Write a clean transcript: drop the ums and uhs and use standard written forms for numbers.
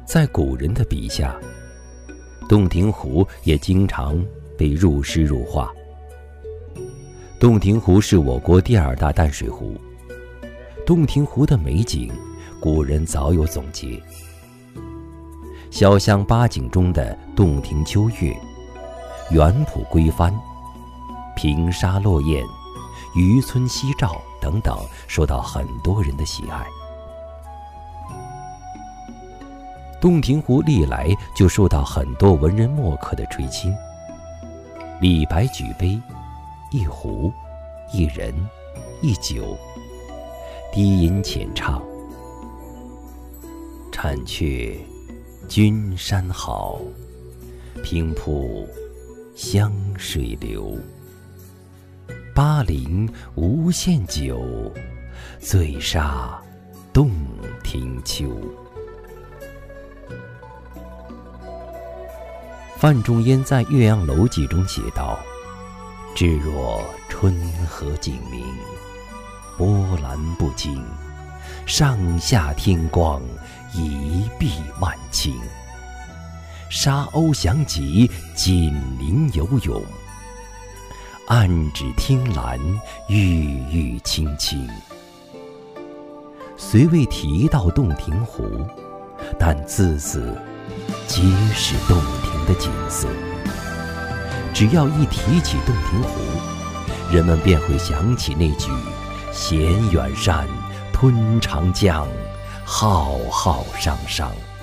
在古人的笔下，洞庭湖也经常被入诗入画。洞庭湖是我国第2大淡水湖，洞庭湖的美景，古人早有总结。潇湘八景中的洞庭秋月、园圃归帆、平沙落雁、渔村夕照等等，受到很多人的喜爱。洞庭湖历来就受到很多文人墨客的垂青。李白举杯，一壶，一人，一酒，低吟浅唱，婵却君山好，平铺湘水流。巴陵无限酒，醉杀洞庭秋。范仲淹在《岳阳楼记》中写道：至若春和景明，波澜不惊，上下天光，一碧万顷。沙鸥翔集，锦鳞游泳，岸芷汀兰，郁郁青青。虽未提到洞庭湖，但字字皆是洞庭的景色。只要一提起洞庭湖，人们便会想起那句衔远山吞长江，浩浩汤汤。